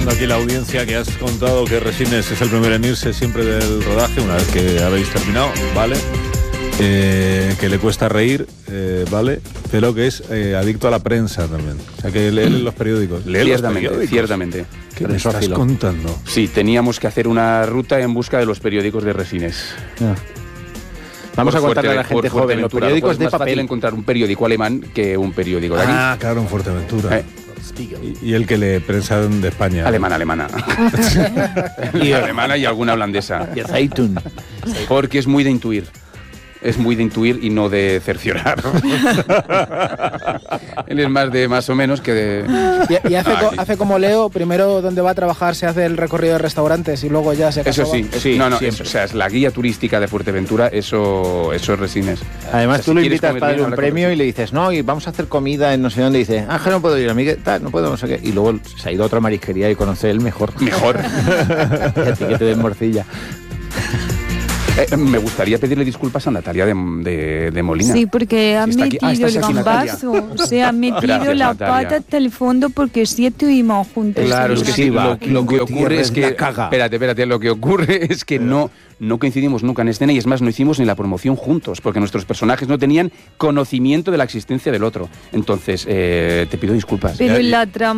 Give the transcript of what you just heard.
comentando aquí la audiencia que has contado que Resines es el primero en irse siempre del rodaje, una vez que habéis terminado, ¿vale? Que le cuesta reír, ¿vale? Pero que es adicto a la prensa también. O sea, que lee los periódicos. ¿Lee los periódicos? Ciertamente. ¿Qué me estás contando? Sí, teníamos que hacer una ruta en busca de los periódicos de Resines. Yeah. Vamos a contarle a la gente joven, los periódicos de papel. Es más fácil encontrar un periódico alemán que un periódico de aquí. Ah, claro, en Fuerteventura. Y el que lee prensa de España. Alemana. Y alemana y alguna holandesa. Y Zeitun. Porque es muy de intuir. Es muy de intuir y no de cerciorar. Él es más de más o menos que de... Y hace como Leo, primero donde va a trabajar se hace el recorrido de restaurantes y luego ya se casa. Eso sí. No, o sea, es la guía turística de Fuerteventura, eso es Resines. Además, o sea, tú si lo quieres invitas comer para darle bien, un premio y le dices, no, y vamos a hacer comida en no sé dónde, y dice, que no puedo ir, amiga, tal, no puedo, no sé qué. Y luego se ha ido a otra marisquería y conoce él mejor. Y a ti que te den morcilla. Me gustaría pedirle disculpas a Natalia de Molina. Sí, porque ha metido el gambazo, ha metido Gracias, la Natalia. pata hasta el fondo porque sí estuvimos juntos. Claro, es que sí, lo que ocurre es que... caga. Espérate, lo que ocurre es que no coincidimos nunca en escena y es más, no hicimos ni la promoción juntos, porque nuestros personajes no tenían conocimiento de la existencia del otro. Entonces, te pido disculpas. Pero en la trama